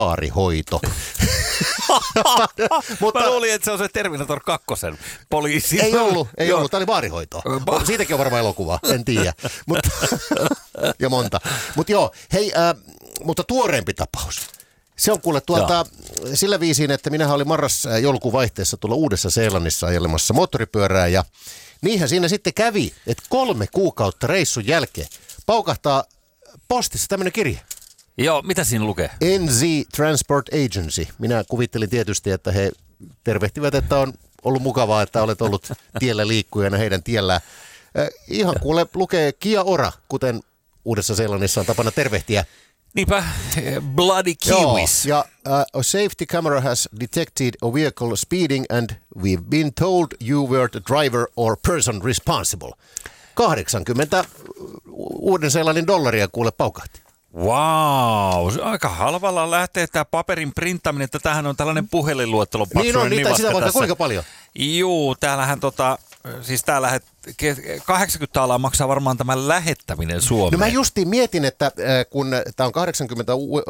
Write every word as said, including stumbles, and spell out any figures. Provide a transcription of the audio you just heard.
baarihoito. Mutta mä luulin, että se on se Terminator kakkosen poliisi. Ei ollut, ei ollut. Tämä oli baarihoitoa. Ba- Siitäkin on varmaan elokuva, en tiedä. Mutta, ja monta. Mutta joo, hei, äh, mutta tuoreempi tapaus. Se on kuule tuolta joo. sillä viisiin, että minähän olin marras-joulukuun vaihteessa tuolla Uudessa-Seelannissa ajelemassa moottoripyörää ja niinhän siinä sitten kävi, että kolme kuukautta reissun jälkeen paukahtaa postissa tämmöinen kirje. Joo, mitä siinä lukee? N Z Transport Agency. Minä kuvittelin tietysti, että he tervehtivät, että on ollut mukavaa, että olet ollut tiellä liikkujana heidän tiellään. Äh, ihan kuule lukee Kia Ora, kuten Uudessa-Seelannissa on tapana tervehtiä. Niinpä, bloody kiwis. Joo, ja uh, a safety camera has detected a vehicle speeding and we've been told you were the driver or person responsible. kahdeksankymmentä Uuden-Seelannin dollaria kuule paukahti. Wow, aika halvalla lähtee tämä paperin printtaminen, että tämähän on tällainen puhelinluettelo. Niin on, niitä sitä vaikka kuinka paljon? Juu, täällähän tota, siis täällä kahdeksankymmentä alaa maksaa varmaan tämän lähettäminen Suomeen. No mä justiin mietin, että kun tämä on kahdeksankymmentä